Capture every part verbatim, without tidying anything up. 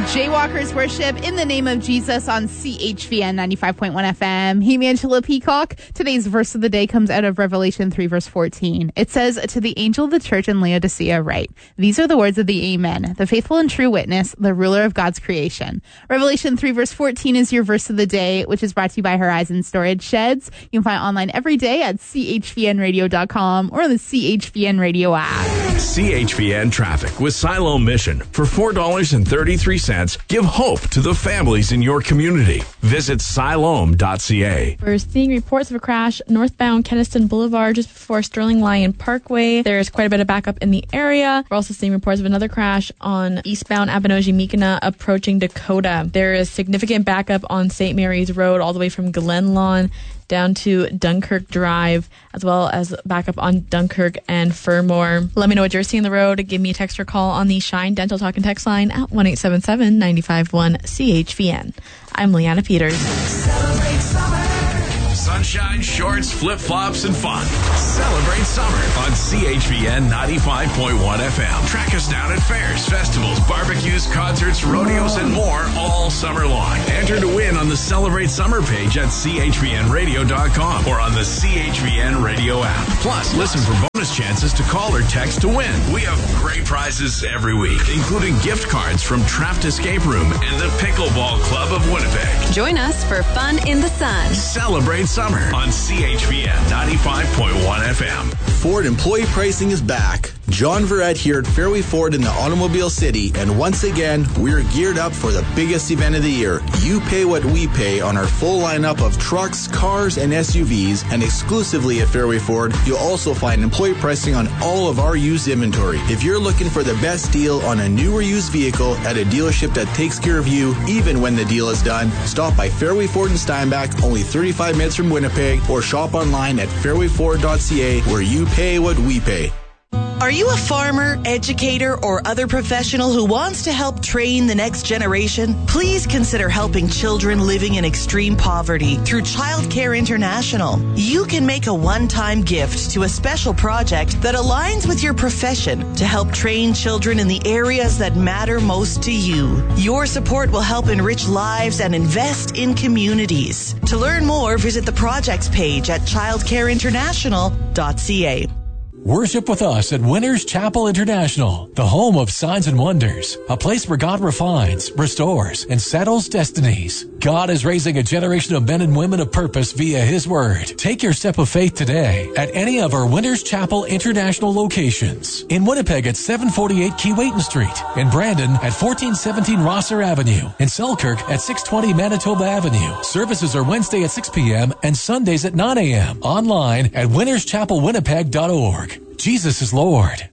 Jaywalkers worship in the name of Jesus on C H V N ninety-five point one F M. Hey, Angela Peacock. Today's verse of the day comes out of Revelation three, verse fourteen. It says, "To the angel of the church in Laodicea write, these are the words of the Amen, the faithful and true witness, the ruler of God's creation." Revelation three, verse fourteen is your verse of the day, which is brought to you by Horizon Storage Sheds. You can find it online every day at C H V N radio dot com or on the C H V N Radio app. C H V N Traffic with Siloam Mission. For four dollars and thirty-three cents, give hope to the families in your community. Visit siloam dot c a. We're seeing reports of a crash northbound Keniston Boulevard just before Sterling Lyon Parkway. There's quite a bit of backup in the area. We're also seeing reports of another crash on eastbound Abinogi-Mekina approaching Dakota. There is significant backup on Saint Mary's Road all the way from Glenlawn down to Dunkirk Drive, as well as backup on Dunkirk and Fermor. Let me know what you're seeing on the road. Give me a text or call on the Shine Dental Talk and Text line at one eight seven seven, nine five one, C H V N. I'm Leanna Peters. Celebrate summer. Sunshine, shorts, flip-flops, and fun. Celebrate summer on C H V N ninety-five point one F M. Track us down at fairs, festivals, barbecues, concerts, rodeos, and more all summer long. Enter to win on the Celebrate Summer page at C H V N radio dot com or on the C H V N Radio app. Plus, listen for bonus chances to call or text to win. We have great prizes every week, including gift cards from Trapped Escape Room and the Pickleball Club of Winnipeg. Join us for fun in the sun. Celebrate summer on C H V N ninety-five point one F M. Ford employee pricing is back. John Verrett here at Fairway Ford in the Automobile City, and once again, we're geared up for the biggest event of the year. You pay what we pay on our full lineup of trucks, cars, and S U Vs, and exclusively at Fairway Ford, you'll also find employee pricing on all of our used inventory. If you're looking for the best deal on a new or used vehicle at a dealership that takes care of you, even when the deal is done, stop by Fairway Ford in Steinbach, only thirty-five minutes from Winnipeg, or shop online at fairway ford dot c a, where you pay what we pay. Are you a farmer, educator, or other professional who wants to help train the next generation? Please consider helping children living in extreme poverty through Child Care International. You can make a one-time gift to a special project that aligns with your profession to help train children in the areas that matter most to you. Your support will help enrich lives and invest in communities. To learn more, visit the projects page at child care international dot c a. Worship with us at Winners Chapel International, the home of signs and wonders, a place where God refines, restores, and settles destinies. God is raising a generation of men and women of purpose via His Word. Take your step of faith today at any of our Winners Chapel International locations. In Winnipeg at seven forty-eight Keewatin Street, in Brandon at fourteen seventeen Rosser Avenue, in Selkirk at six twenty Manitoba Avenue. Services are Wednesday at six p.m. and Sundays at nine a.m. Online at winners chapel winnipeg dot org. Jesus is Lord.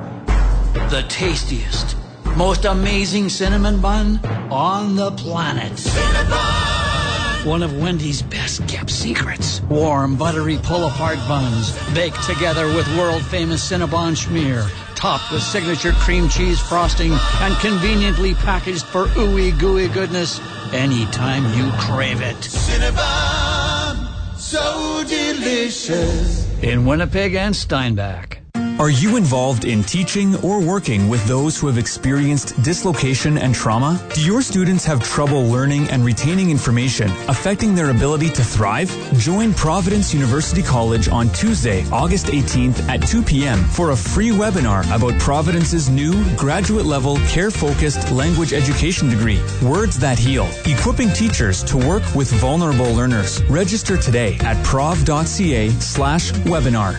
The tastiest, most amazing cinnamon bun on the planet. Cinnabon! One of Wendy's best kept secrets. Warm, buttery pull-apart buns baked together with world-famous Cinnabon schmear, topped with signature cream cheese frosting and conveniently packaged for ooey gooey goodness anytime you crave it. Cinnabon, so delicious. In Winnipeg and Steinbach. Are you involved in teaching or working with those who have experienced dislocation and trauma? Do your students have trouble learning and retaining information, affecting their ability to thrive? Join Providence University College on Tuesday, August eighteenth at two p.m. for a free webinar about Providence's new graduate-level care-focused language education degree, Words That Heal, equipping teachers to work with vulnerable learners. Register today at prov dot c a slash webinar.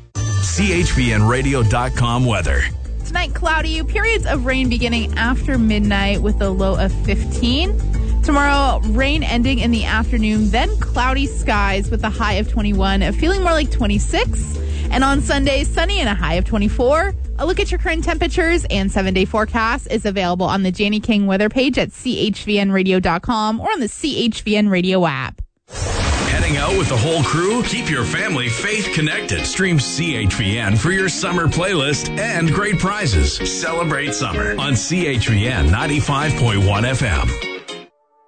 C H V N radio dot com weather. Tonight, cloudy, periods of rain beginning after midnight with a low of fifteen. Tomorrow, rain ending in the afternoon, then cloudy skies with a high of twenty-one, feeling more like twenty-six. And on Sunday, sunny and a high of twenty-four. A look at your current temperatures and seven-day forecast is available on the Janie King weather page at C H V N radio dot com or on the C H V N Radio app. Heading out with the whole crew? Keep your family faith connected. Stream C H V N for your summer playlist and great prizes. Celebrate summer on C H V N ninety-five point one F M.